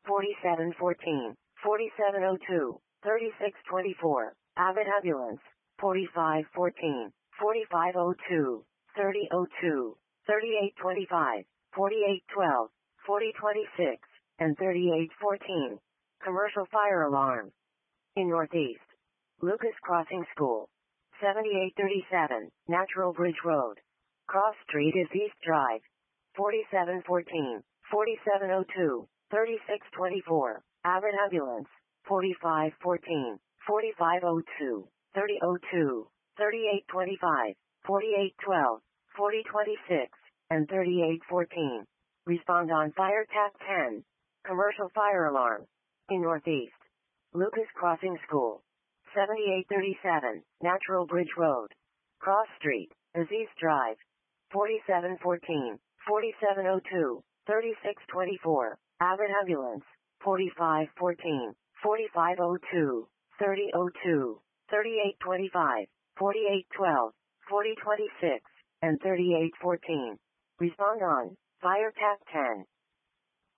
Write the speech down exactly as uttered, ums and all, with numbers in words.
forty-seven fourteen, forty-seven oh two, thirty-six twenty-four. Avid Ambulance, forty-five fourteen, forty-five oh two, thirty oh two, thirty-eight twenty-five, forty-eight twelve, forty twenty-six, and thirty-eight fourteen. Commercial fire alarm. In Northeast. Lucas Crossing School. seventy-eight thirty-seven, Natural Bridge Road. Cross Street is East Drive. forty-seven fourteen, forty-seven oh two, thirty-six twenty-four. Avid Ambulance, forty-five fourteen, forty-five oh two, thirty oh two, thirty-eight twenty-five, forty-eight twelve, forty twenty-six, and thirty-eight fourteen. Respond on Fire T A C ten. Commercial fire alarm. In Northeast. Lucas Crossing School. seventy-eight thirty-seven, Natural Bridge Road. Cross Street, Aziz Drive. forty-seven fourteen, forty-seven oh two, thirty-six twenty-four. Avid Ambulance, forty-five fourteen, forty-five oh two, thirty oh two, thirty-eight twenty-five, forty-eight twelve, forty twenty-six, and thirty-eight fourteen. Respond on Fire T A C ten.